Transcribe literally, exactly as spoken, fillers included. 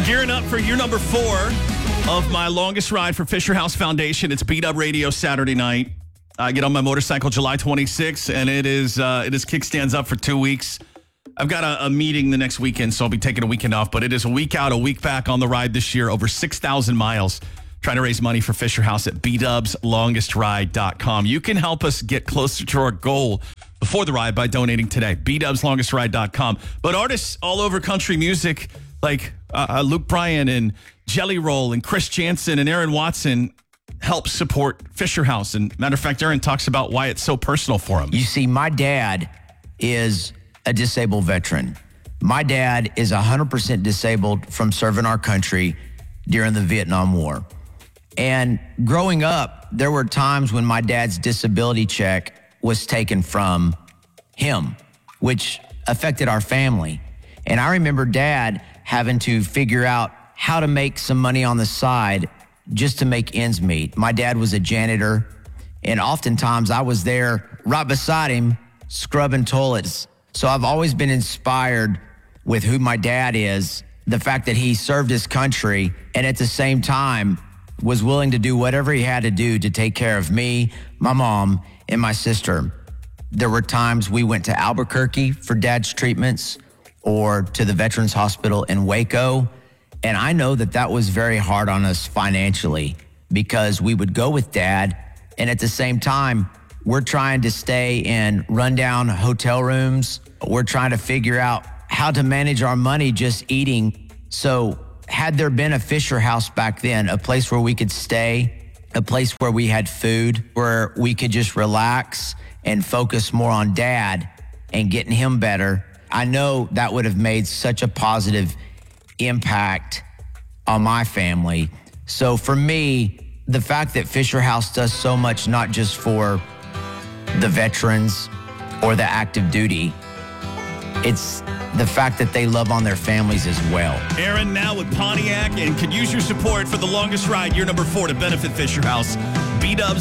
Well, gearing up for year number four of my longest ride for Fisher House Foundation. It's Beat Up Radio Saturday night. I get on my motorcycle July twenty-sixth, and it is uh, it is kickstands up for two weeks. I've got a, a meeting the next weekend, so I'll be taking a weekend off, but it is a week out, a week back on the ride this year, over six thousand miles, trying to raise money for Fisher House at b dubs longest ride dot com. You can help us get closer to our goal before the ride by donating today, b dubs longest ride dot com. But artists all over country music, like uh, Luke Bryan and Jelly Roll and Chris Jansen and Aaron Watson, help support Fisher House. And matter of fact, Aaron talks about why it's so personal for him. You see, my dad is a disabled veteran. My dad is one hundred percent disabled from serving our country during the Vietnam War. And growing up, there were times when my dad's disability check was taken from him, which affected our family. And I remember Dad having to figure out how to make some money on the side just to make ends meet. My dad was a janitor, and oftentimes I was there right beside him scrubbing toilets. So I've always been inspired with who my dad is, the fact that he served his country and at the same time was willing to do whatever he had to do to take care of me, my mom, and my sister. There were times we went to Albuquerque for Dad's treatments or to the Veterans Hospital in Waco. And I know that that was very hard on us financially because we would go with Dad, and at the same time, we're trying to stay in rundown hotel rooms. We're trying to figure out how to manage our money just eating. So had there been a Fisher House back then, a place where we could stay, a place where we had food, where we could just relax and focus more on Dad and getting him better, I know that would have made such a positive impact on my family. So for me, the fact that Fisher House does so much, not just for the veterans or the active duty, it's the fact that they love on their families as well. Aaron now with Pontiac and could use your support for the longest ride, year number four, to benefit Fisher House. b dubs